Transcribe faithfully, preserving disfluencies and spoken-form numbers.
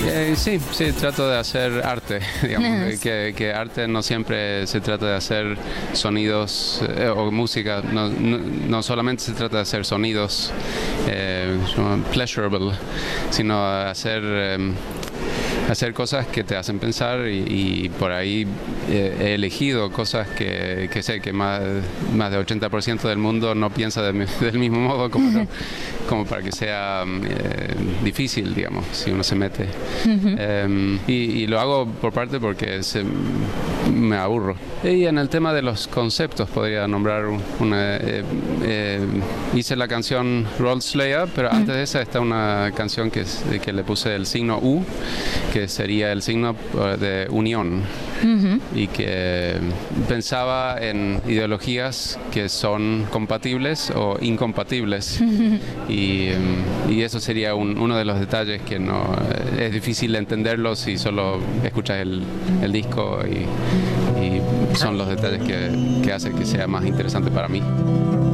Eh, sí, sí, trato de hacer arte, digamos, que, que arte no siempre se trata de hacer sonidos eh, o música, no, no, no solamente se trata de hacer sonidos eh, pleasurable, sino hacer... Eh, hacer cosas que te hacen pensar y, y por ahí eh, he elegido cosas que, que sé que más, más del ochenta por ciento del mundo no piensa de, del mismo modo como, no, como para que sea eh, difícil, digamos, si uno se mete. Uh-huh. eh, y, y lo hago por parte porque se, me aburro. Y en el tema de los conceptos podría nombrar una... Eh, eh, hice la canción Roll Slayer, pero uh-huh. antes de esa está una canción que, que le puse el signo U, que sería el signo de unión, uh-huh. y que pensaba en ideologías que son compatibles o incompatibles, uh-huh. y, y eso sería un, uno de los detalles que no es difícil entenderlo si solo escuchas el, el disco, y, y son los detalles que, que hacen que sea más interesante para mí.